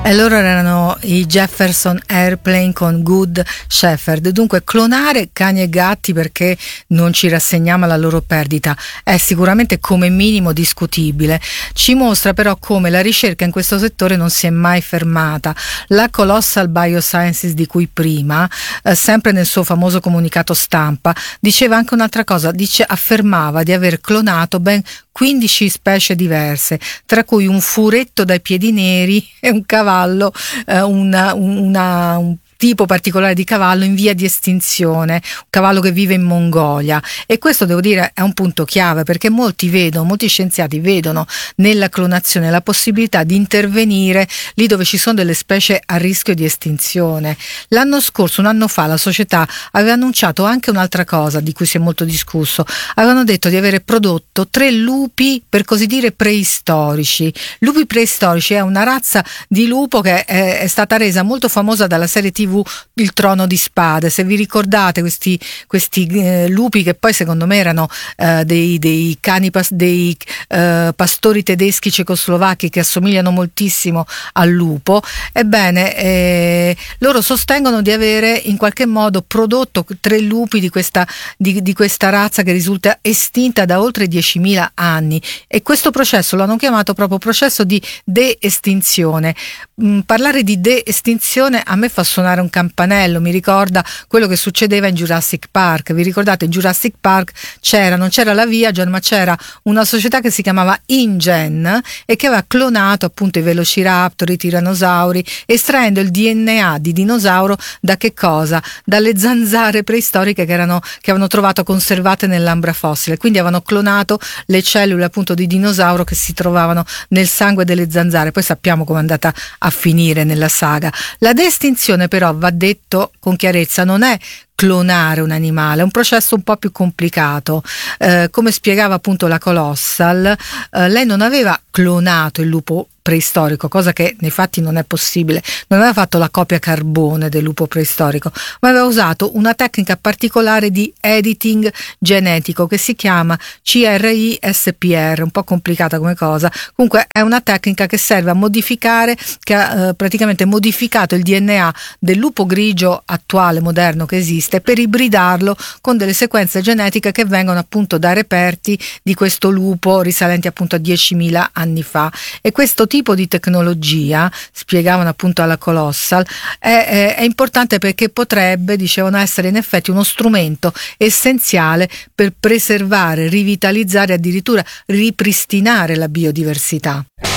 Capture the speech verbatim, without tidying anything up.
E loro erano i Jefferson Airplane con Good Shepherd. Dunque clonare cani e gatti perché non ci rassegniamo alla loro perdita è sicuramente come minimo discutibile. Ci mostra però come la ricerca in questo settore non si è mai fermata. La Colossal Biosciences di cui prima, eh, sempre nel suo famoso comunicato stampa, diceva anche un'altra cosa, dice, affermava di aver clonato ben quindici specie diverse, tra cui un furetto dai piedi neri e un cavallo, eh, una, una, un tipo particolare di cavallo in via di estinzione, un cavallo che vive in Mongolia. E questo, devo dire, è un punto chiave, perché molti vedono, molti scienziati vedono nella clonazione la possibilità di intervenire lì dove ci sono delle specie a rischio di estinzione. L'anno scorso, un anno fa, la società aveva annunciato anche un'altra cosa di cui si è molto discusso. Avevano detto di avere prodotto tre lupi, per così dire, preistorici. Lupi preistorici è una razza di lupo che è, è stata resa molto famosa dalla serie tivù Il Trono di Spade. Se vi ricordate questi, questi eh, lupi che poi secondo me erano eh, dei, dei cani pas- dei eh, pastori tedeschi cecoslovacchi che assomigliano moltissimo al lupo, ebbene eh, loro sostengono di avere in qualche modo prodotto tre lupi di questa, di, di questa razza che risulta estinta da oltre diecimila anni, e questo processo l'hanno chiamato proprio processo di de-estinzione. Mm, parlare di de-estinzione a me fa suonare un campanello, mi ricorda quello che succedeva in Jurassic Park. Vi ricordate, in Jurassic Park c'era, non c'era la Viager, ma c'era una società che si chiamava InGen e che aveva clonato appunto i velociraptor, i tirannosauri, estraendo il D N A di dinosauro da che cosa? Dalle zanzare preistoriche che erano, che avevano trovato conservate nell'ambra fossile. Quindi avevano clonato le cellule appunto di dinosauro che si trovavano nel sangue delle zanzare. Poi sappiamo come è andata a finire nella saga. La destinzione però, va detto con chiarezza, non è clonare un animale, è un processo un po' più complicato. Eh, come spiegava appunto la Colossal, eh, lei non aveva clonato il lupo preistorico, cosa che nei fatti non è possibile, non aveva fatto la copia carbone del lupo preistorico, ma aveva usato una tecnica particolare di editing genetico che si chiama C R I S P R, un po' complicata come cosa. Comunque è una tecnica che serve a modificare, che ha eh, praticamente modificato il D N A del lupo grigio attuale, moderno, che esiste, per ibridarlo con delle sequenze genetiche che vengono appunto da reperti di questo lupo risalenti appunto a diecimila anni fa. E questo tipo di tecnologia, spiegavano appunto alla Colossal, è, è, è importante perché potrebbe, dicevano, essere in effetti uno strumento essenziale per preservare, rivitalizzare, addirittura ripristinare la biodiversità.